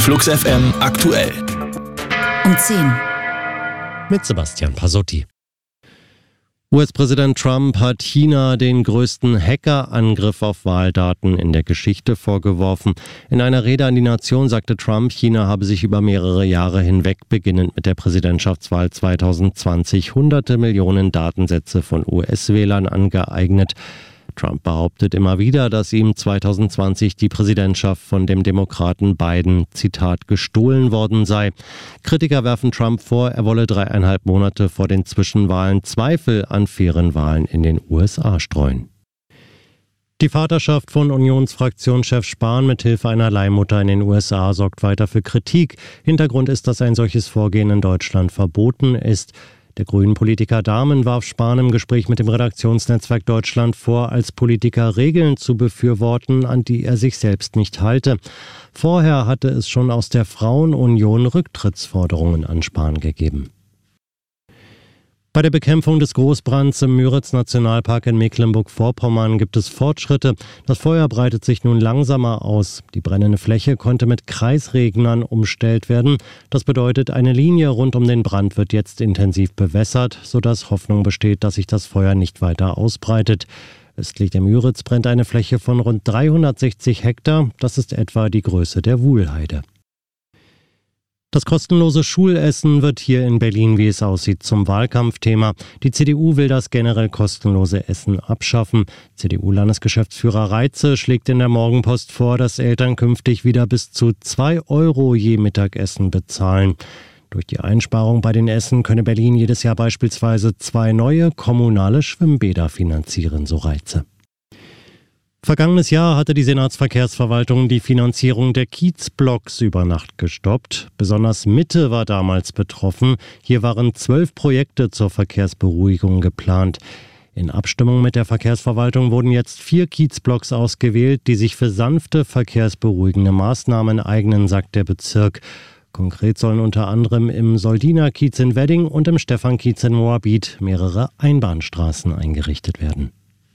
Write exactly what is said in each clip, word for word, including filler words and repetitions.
Flux F M aktuell. Um zehn. Mit Sebastian Pasotti. U S-Präsident Trump hat China den größten Hackerangriff auf Wahldaten in der Geschichte vorgeworfen. In einer Rede an die Nation sagte Trump, China habe sich über mehrere Jahre hinweg, beginnend mit der Präsidentschaftswahl zwanzig zwanzig, hunderte Millionen Datensätze von U S-Wählern angeeignet. Trump behauptet immer wieder, dass ihm zwanzig zwanzig die Präsidentschaft von dem Demokraten Biden, Zitat, gestohlen worden sei. Kritiker werfen Trump vor, er wolle dreieinhalb Monate vor den Zwischenwahlen Zweifel an fairen Wahlen in den U S A streuen. Die Vaterschaft von Unionsfraktionschef Spahn mit Hilfe einer Leihmutter in den U S A sorgt weiter für Kritik. Hintergrund ist, dass ein solches Vorgehen in Deutschland verboten ist. Der Grünen-Politiker Dahmen warf Spahn im Gespräch mit dem Redaktionsnetzwerk Deutschland vor, als Politiker Regeln zu befürworten, an die er sich selbst nicht halte. Vorher hatte es schon aus der Frauenunion Rücktrittsforderungen an Spahn gegeben. Bei der Bekämpfung des Großbrands im Müritz-Nationalpark in Mecklenburg-Vorpommern gibt es Fortschritte. Das Feuer breitet sich nun langsamer aus. Die brennende Fläche konnte mit Kreisregnern umstellt werden. Das bedeutet, eine Linie rund um den Brand wird jetzt intensiv bewässert, sodass Hoffnung besteht, dass sich das Feuer nicht weiter ausbreitet. Östlich der Müritz brennt eine Fläche von rund dreihundertsechzig Hektar. Das ist etwa die Größe der Wuhlheide. Das kostenlose Schulessen wird hier in Berlin, wie es aussieht, zum Wahlkampfthema. Die C D U will das generell kostenlose Essen abschaffen. C D U-Landesgeschäftsführer Reitze schlägt in der Morgenpost vor, dass Eltern künftig wieder bis zu zwei Euro je Mittagessen bezahlen. Durch die Einsparung bei den Essen könne Berlin jedes Jahr beispielsweise zwei neue kommunale Schwimmbäder finanzieren, so Reitze. Vergangenes Jahr hatte die Senatsverkehrsverwaltung die Finanzierung der Kiezblocks über Nacht gestoppt. Besonders Mitte war damals betroffen. Hier waren zwölf Projekte zur Verkehrsberuhigung geplant. In Abstimmung mit der Verkehrsverwaltung wurden jetzt vier Kiezblocks ausgewählt, die sich für sanfte verkehrsberuhigende Maßnahmen eignen, sagt der Bezirk. Konkret sollen unter anderem im Soldiner Kiez in Wedding und im Stefan Kiez in Moabit mehrere Einbahnstraßen eingerichtet werden.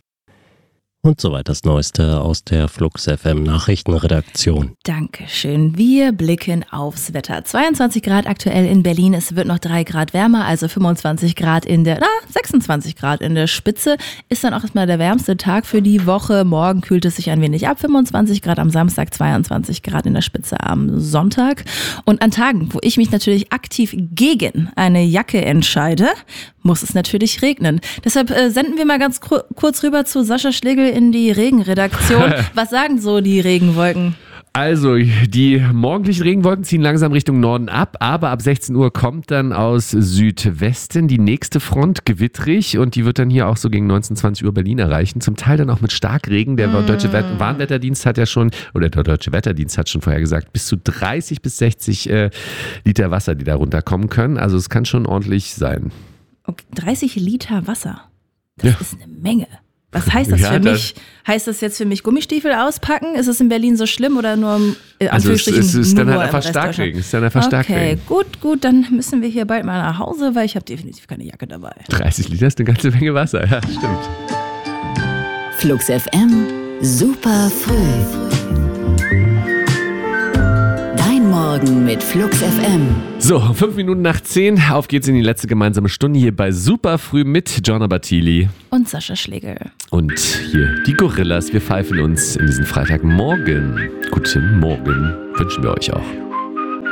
Und soweit das Neueste aus der Flux F M Nachrichtenredaktion. Dankeschön. Wir blicken aufs Wetter. zweiundzwanzig Grad aktuell in Berlin. Es wird noch drei Grad wärmer, also fünfundzwanzig Grad in der, na, sechsundzwanzig Grad in der Spitze. Ist dann auch erstmal der wärmste Tag für die Woche. Morgen kühlt es sich ein wenig ab. fünfundzwanzig Grad am Samstag, zweiundzwanzig Grad in der Spitze am Sonntag. Und an Tagen, wo ich mich natürlich aktiv gegen eine Jacke entscheide, muss es natürlich regnen. Deshalb äh, senden wir mal ganz kur- kurz rüber zu Sascha Schlegel in die Regenredaktion. Was sagen so die Regenwolken? Also, die morgendlichen Regenwolken ziehen langsam Richtung Norden ab, aber ab sechzehn Uhr kommt dann aus Südwesten die nächste Front, gewittrig, und die wird dann hier auch so gegen neunzehn, zwanzig Uhr Berlin erreichen. Zum Teil dann auch mit Starkregen. Der mm. Deutsche Wett- Warnwetterdienst hat ja schon, oder der Deutsche Wetterdienst hat schon vorher gesagt, bis zu dreißig bis sechzig äh, Liter Wasser, die da runterkommen können. Also es kann schon ordentlich sein. Okay, dreißig Liter Wasser, das Ja. ist eine Menge. Was heißt das Ja, für das mich? Heißt das jetzt für mich Gummistiefel auspacken? Ist es in Berlin so schlimm oder nur äh, Also es, es ist nur dann halt im einfach Rest Starkregen. Deutschland? Es ist dann einfach Okay, Starkregen. gut, gut, dann müssen wir hier bald mal nach Hause, weil ich habe definitiv keine Jacke dabei. dreißig Liter ist eine ganze Menge Wasser, ja, stimmt. Flux F M, super früh. Dein Morgen mit Flux F M. So, fünf Minuten nach zehn, auf geht's in die letzte gemeinsame Stunde hier bei Super Früh mit Gianna Battili. Und Sascha Schlegel. Und hier die Gorillas. Wir pfeifen uns in diesen Freitagmorgen. Guten Morgen wünschen wir euch auch.